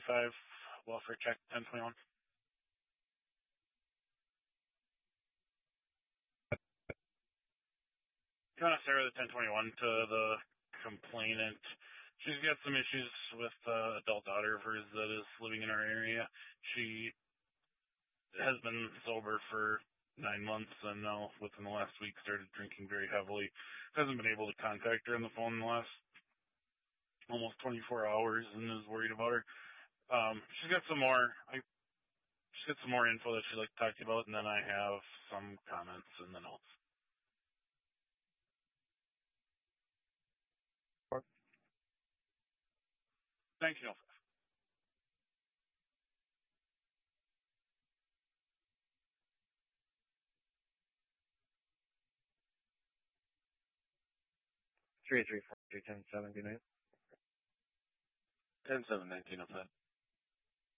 5, welfare check 1021. You want to start with the 1021 to the complainant. She's got some issues with adult daughter of hers that is living in our area. She has been sober for 9 months and now within the last week started drinking very heavily. Hasn't been able to contact her on the phone in the last almost 24 hours and is worried about her. She's got some more info that she'd like to talk to you about, and then I have some comments in the notes. Thank you. 334-10-7, good night. 10-7-19,